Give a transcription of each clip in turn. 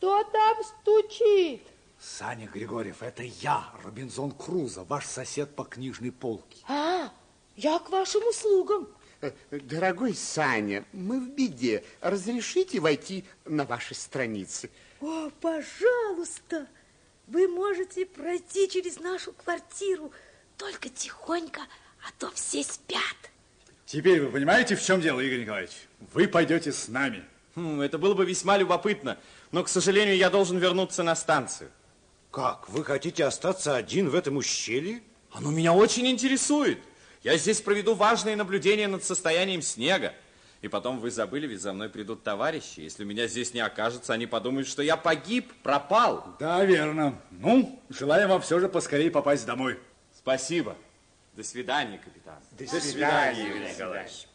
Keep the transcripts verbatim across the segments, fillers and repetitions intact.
Кто там стучит? Саня Григорьев, это я, Робинзон Крузо, ваш сосед по книжной полке. А, я к вашим услугам. Дорогой Саня, мы в беде. Разрешите войти на ваши страницы? О, пожалуйста, вы можете пройти через нашу квартиру, только тихонько, а то все спят. Теперь вы понимаете, в чем дело, Игорь Николаевич? Вы пойдете с нами. Хм, это было бы весьма любопытно, но, к сожалению, я должен вернуться на станцию. Как? Вы хотите остаться один в этом ущелье? Оно меня очень интересует. Я здесь проведу важные наблюдения над состоянием снега. И потом, вы забыли, ведь за мной придут товарищи. Если меня здесь не окажется, они подумают, что я погиб, пропал. Да, верно. Ну, желаем вам все же поскорее попасть домой. Спасибо. До свидания, капитан. До, До свидания, Игорь Николаевич.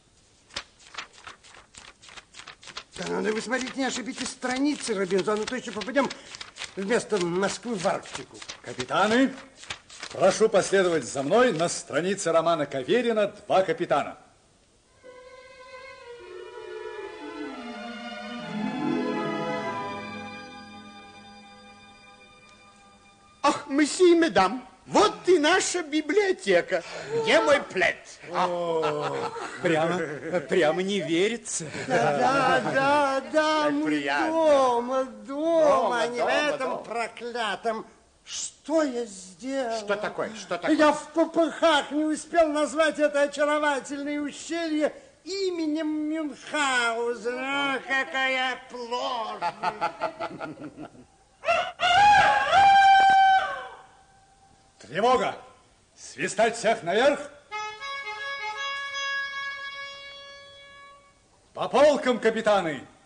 Да надо вы смотрите, не ошибитесь страницы, Робинзон, а то еще попадем вместо Москвы в Арктику. Капитаны, прошу последовать за мной на странице романа Каверина «Два капитана». Ах, месье и медам, вот и наша библиотека. Где мой плед? Прямо, прямо не верится. Да, да, да, мы приятно. дома, дома, а не в дома, этом дома. проклятом. Что я сделал? Что такое? Что такое? Я в попыхах не успел назвать это очаровательное ущелье именем Мюнхгаузена. Ах, какая плоть! Тревога! Свистать всех наверх! По полкам, капитаны!